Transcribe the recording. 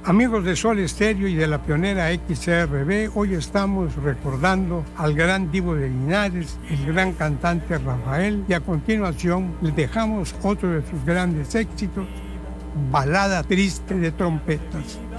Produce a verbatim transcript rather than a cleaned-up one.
Amigos de Sol Estéreo y de la pionera X R B, hoy estamos recordando al gran Divo de Linares, el gran cantante Rafael, y a continuación les dejamos otro de sus grandes éxitos, Balada Triste de Trompetas.